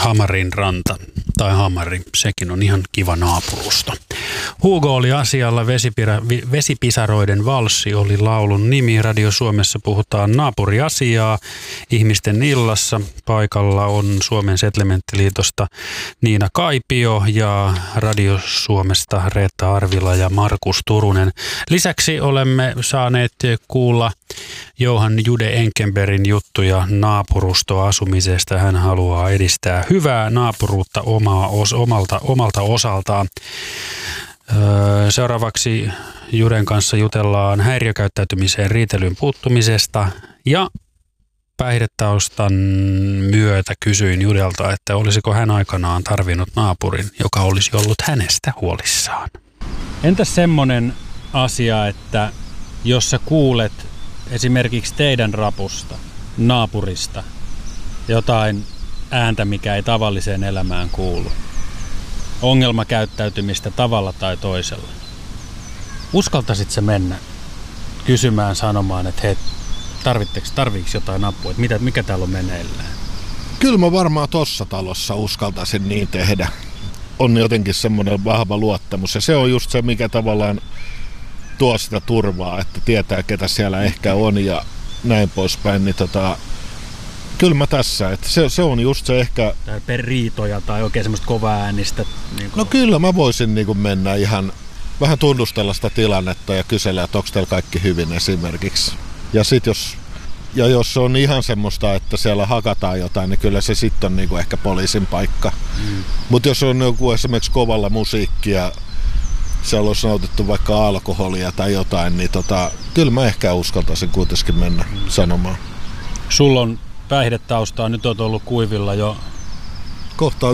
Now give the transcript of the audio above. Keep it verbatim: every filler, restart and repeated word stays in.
Hamarin ranta tai Hamari, sekin on ihan kiva naapurusto. Hugo oli asialla, vesipira, Vesipisaroiden valssi oli laulun nimi. Radio Suomessa puhutaan naapuriasiaa ihmisten illassa. Paikalla on Suomen Setlementtiliitosta Niina Kaipio ja Radio Suomesta Reetta Arvila ja Markus Turunen. Lisäksi olemme saaneet kuulla Johan Jude Enkenbergin juttuja naapurustoasumisesta. Hän haluaa edistää hyvää naapuruutta omaa, os, omalta, omalta osaltaan. Öö, seuraavaksi Juden kanssa jutellaan häiriökäyttäytymiseen riitelyn puuttumisesta ja päihdetaustan myötä kysyin Judelta, että olisiko hän aikanaan tarvinnut naapurin, joka olisi ollut hänestä huolissaan. Entäs semmoinen asia, että jos sä kuulet esimerkiksi teidän rapusta, naapurista, jotain ääntä, mikä ei tavalliseen elämään kuulu, ongelmakäyttäytymistä tavalla tai toisella, uskaltaisit sä mennä kysymään, sanomaan, että hei, tarvitseeko, tarviiko jotain apua, että mitä, mikä täällä on meneillään? Kyllä mä varmaan tossa talossa uskaltaisin niin tehdä. On jotenkin semmoinen vahva luottamus ja se on just se, mikä tavallaan tuo sitä turvaa, että tietää, ketä siellä ehkä on ja näin poispäin. Niin tota, kyllä mä tässä, että se, se on just se ehkä... Tai per riitoja tai oikein semmoista kovaa äänistä. Niin kuin... No kyllä mä voisin niin kuin mennä ihan vähän tunnustella sitä tilannetta ja kysellä, että onko teillä kaikki hyvin esimerkiksi. Ja sit jos, ja jos on ihan semmoista, että siellä hakataan jotain, niin kyllä se sitten on niin kuin ehkä poliisin paikka. Mm. Mutta jos on joku esimerkiksi kovalla musiikkia, siellä olisi nautittu vaikka alkoholia tai jotain, niin tota, kyllä mä ehkä uskaltaisin kuitenkin mennä mm. sanomaan. Sulla on päihdetaustaa, nyt olet ollut kuivilla jo kohta